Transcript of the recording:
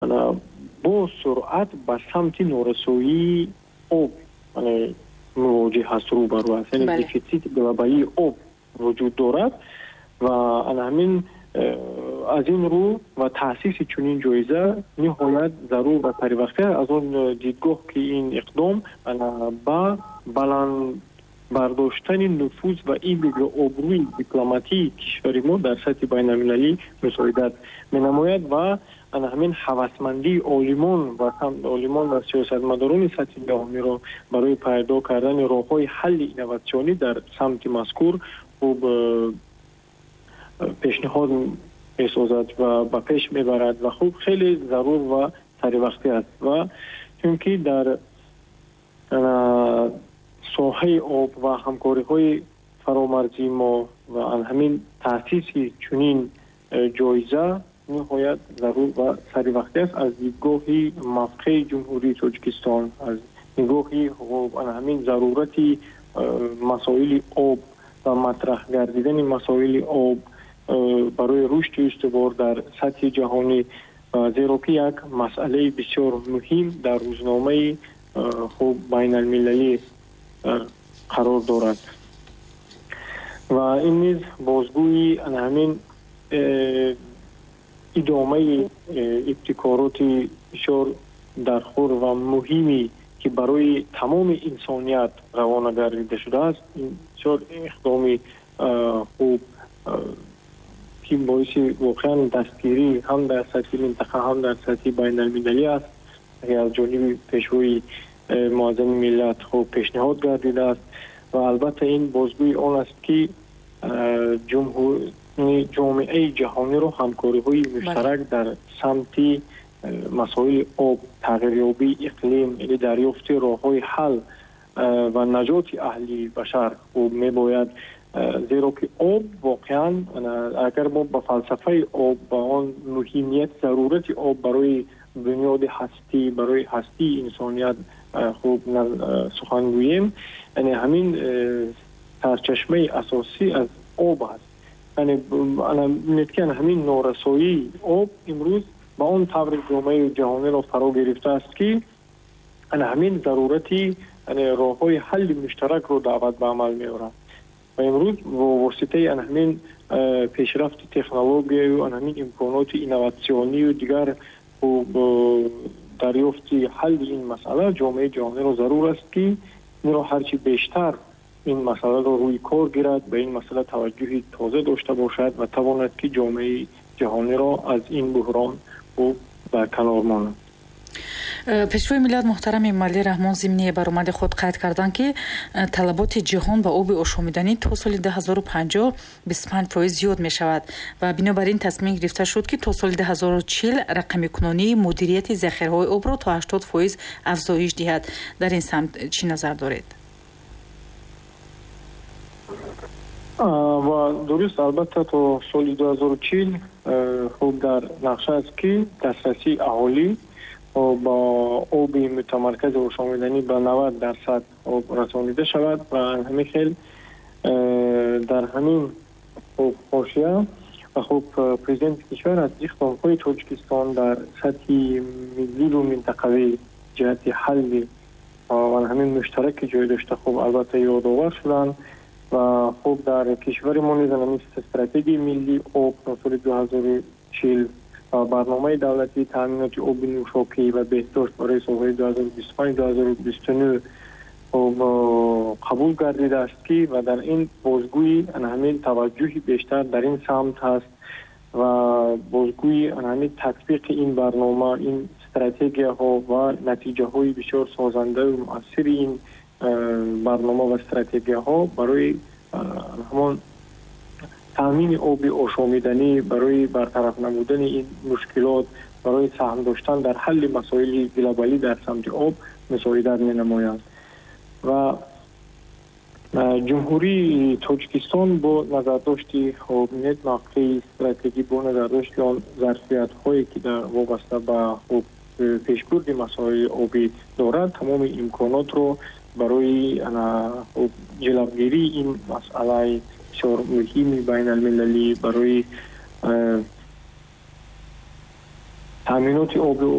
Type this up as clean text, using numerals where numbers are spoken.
با سرعت به سمت نورسایی آب مواجه هست، روبرو است. یعنی دیفیسیت گلوبالی آب وجود دارد و همین از این رو و تأسیس چنین جایزه نهایت ضرور و پریوقته از اون دیدگاه که این اقدام با بلند برداشتن نفوذ و این آبروی دیپلماتی کشور ما در سطح بین المللی مساعدت می‌نماید و همین هوسمندی عالمان و سیاستمداران سطح جهانی را برای پیدا کردن راه‌های حل اینوواسیونی در سمت مذکور خوب پیشنهاد می‌سازد و به پیش می‌برد و خوب خیلی ضرور و سری وقتی است و چونکه در ساحه آب و همکاری‌های فرامرزی ما و همین تأسیس چنین جایزه نهایت ضرور و سری وقتی است. از دیدگاه موقع جمهوری تاجیکستان، از دیدگاه همین ضرورت مسائل آب و مطرح گردیدن مسائل آب برای رشد استوار در سطح جهانی، زیرا که یک مسئله بسیار مهم در روزنامه بین المللی قرار دارد و این نیز بازگویی همین ادامه ابتکارات بسیار درخور و مهمی که برای تمام انسانیت روانه گردیده شده است. این بسیار اقدامی خوب که باعث واقعا دستگیری هم در سطح منطقه هم در سطح بین المللی است که از جانب پیشروی معظم ملت خوب پیشنهاد گردیده است و البته این بازگوی آن است که جامعه جهانی را همکاری‌های مشترک در سمت مسائل آب، تغییریابی اقلیم، یعنی دریافت راه‌های حل و نجات اهلی بشر خوب می‌باید، زیرا که آب واقعا اگر ما با فلسفه آب با آن مهمیت ضرورت آب برای بنیاد هستی، برای هستی انسانیت خوب سخن گوییم، یعنی همین سرچشمه اساسی از آب است. یعنی همین نارسایی آب امروز با اون طور جامعه جهانی را فرا گرفته است که همین ضرورتی راه‌های حل مشترک رو دعوت به عمل می‌آورد و امروز با واسطه همین پیشرفت تکنولوژی و همین امکانات اینوواسیونی و دیگر دریافت حل این مسئله جامعه جهانی را ضرور است که هرچی بیشتر این مسئله را روی کار گیرد، به این مسئله توجه تازه داشته باشد و تواند که جامعه جهانی را از این بحران به کنار ماند. پیشروی ملت محترم ایمالی رحمان ضمنی برآمد خود قید کردند که طلبات جهان به آب آشامیدنی تا سال 2050 25% زیاد می شود و بنابراین تصمیم گرفته شد که تا سال 2040 رقم کنونی مدیریت ذخیره‌های آب را تا 80% افزایش دهد. در این سمت چی نظر دارید؟ و درست، البته تا سال 2040 خوب در نقشه است که دسترسی اهالی با آب متمرکز آشامیدنی به 90% آب رسانیده شود و همین خیل در همین حاشیه و خوب پرزیدنت کشور از اقدام‌های تاجیکستان در سطح ملی و منطقوی جهت حل و همین مشترک جای داشته خوب البته یادآور شدند و خوب در کشور ما نیز استراتژی ملی آب تا سال 2040 و برنامه دولتی تامینات آب نوشابه و بهداشت برای سال‌های 2025-2029 قبول گردیده است که و در این بازگویی همین توجه بیشتر در این سمت هست و بازگویی همین تطبیق این برنامه، این استراتژی ها و نتیجه های بسیار سازنده و مؤثر این برنامه و استراتژی ها برای همان تامین آب آشامیدنی، برای برطرف نمودن این مشکلات، برای سهم داشتن در حل مسائل گلوبالی در سمت آب مساعدت می‌نماید و جمهوری تاجیکستان با نظرداشت حاکمیت موقع استراتژی با نظرداشت آن ظرفیت‌هایی که در وابسته به پیشبرد مسائل آبی دارد تمام امکانات رو برای جلوگیری این مسئله بسیار مهم بین المللی برای تامینات آب